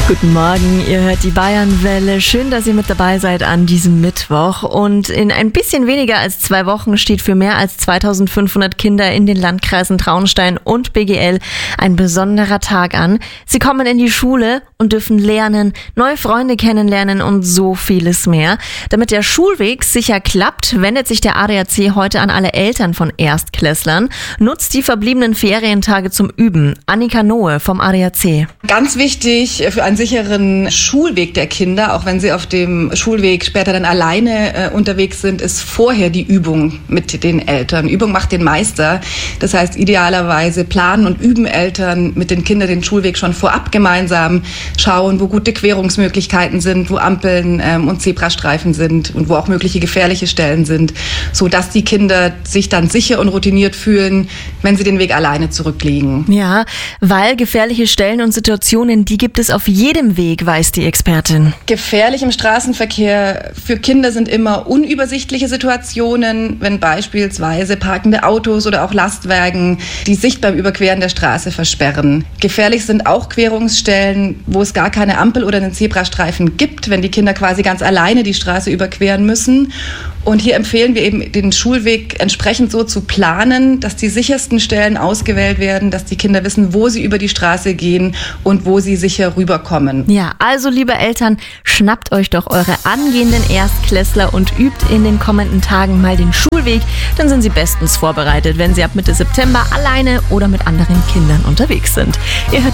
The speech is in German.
Guten Morgen, ihr hört die Bayernwelle. Schön, dass ihr mit dabei seid an diesem Mittwoch. Und in ein bisschen weniger als 2 Wochen steht für mehr als 2500 Kinder in den Landkreisen Traunstein und BGL ein besonderer Tag an. Sie kommen in die Schule und dürfen lernen, neue Freunde kennenlernen und so vieles mehr. Damit der Schulweg sicher klappt, wendet sich der ADAC heute an alle Eltern von Erstklässlern. Nutzt die verbliebenen Ferientage zum Üben. Annika Nohe vom ADAC. Ganz wichtig für einen sicheren Schulweg der Kinder, auch wenn sie auf dem Schulweg später dann alleine unterwegs sind, ist vorher die Übung mit den Eltern. Übung macht den Meister. Das heißt, idealerweise planen und üben Eltern mit den Kindern den Schulweg schon vorab gemeinsam, schauen, wo gute Querungsmöglichkeiten sind, wo Ampeln und Zebrastreifen sind und wo auch mögliche gefährliche Stellen sind, sodass die Kinder sich dann sicher und routiniert fühlen, wenn sie den Weg alleine zurücklegen. Ja, weil gefährliche Stellen und Situationen, die gibt es auf jedem Weg, weiß die Expertin. Gefährlich im Straßenverkehr für Kinder sind immer unübersichtliche Situationen, wenn beispielsweise parkende Autos oder auch Lastwagen die Sicht beim Überqueren der Straße versperren. Gefährlich sind auch Querungsstellen, wo es gar keine Ampel oder einen Zebrastreifen gibt, wenn die Kinder quasi ganz alleine die Straße überqueren müssen. Und hier empfehlen wir eben, den Schulweg entsprechend so zu planen, dass die sichersten Stellen ausgewählt werden, dass die Kinder wissen, wo sie über die Straße gehen und wo sie sicher rüberkommen. Ja, also liebe Eltern, schnappt euch doch eure angehenden Erstklässler und übt in den kommenden Tagen mal den Schulweg. Dann sind sie bestens vorbereitet, wenn sie ab Mitte September alleine oder mit anderen Kindern unterwegs sind. Ihr hört